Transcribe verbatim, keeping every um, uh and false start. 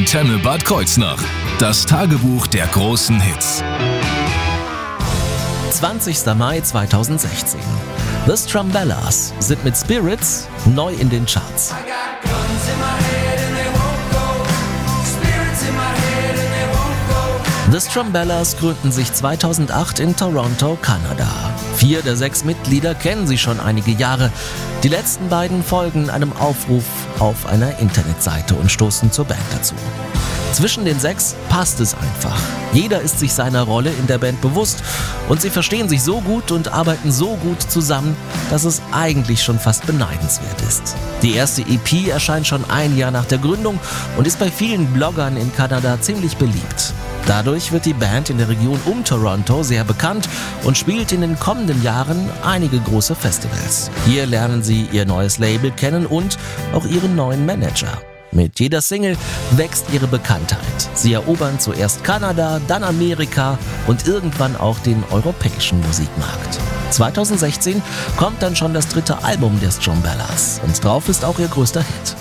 Antenne Bad Kreuznach. Das Tagebuch der großen Hits. zwanzigster Mai zweitausendsechzehn. The Strumbellas sind mit Spirits neu in den Charts. The Strumbellas gründen sich zweitausendacht in Toronto, Kanada. Vier der sechs Mitglieder kennen sie schon einige Jahre. Die letzten beiden folgen einem Aufruf auf einer Internetseite und stoßen zur Band dazu. Zwischen den sechs passt es einfach. Jeder ist sich seiner Rolle in der Band bewusst und sie verstehen sich so gut und arbeiten so gut zusammen, dass es eigentlich schon fast beneidenswert ist. Die erste E P erscheint schon ein Jahr nach der Gründung und ist bei vielen Bloggern in Kanada ziemlich beliebt. Dadurch wird die Band in der Region um Toronto sehr bekannt und spielt in den kommenden Jahren einige große Festivals. Hier lernen sie ihr neues Label kennen und auch ihren neuen Manager. Mit jeder Single wächst ihre Bekanntheit. Sie erobern zuerst Kanada, dann Amerika und irgendwann auch den europäischen Musikmarkt. zweitausendsechzehn kommt dann schon das dritte Album der Strumbellas und drauf ist auch ihr größter Hit.